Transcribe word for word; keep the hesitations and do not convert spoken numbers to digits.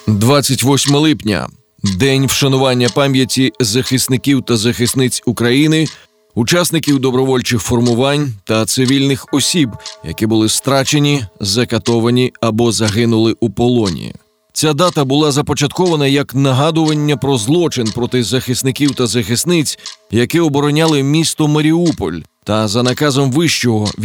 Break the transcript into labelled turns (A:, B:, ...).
A: двадцять восьме липня – день вшанування пам'яті захисників та захисниць України, учасників добровольчих формувань та цивільних осіб, які були страчені, закатовані або загинули у полоні. Ця дата була започаткована як нагадування про злочин проти захисників та захисниць, які обороняли місто Маріуполь, та за наказом Вищого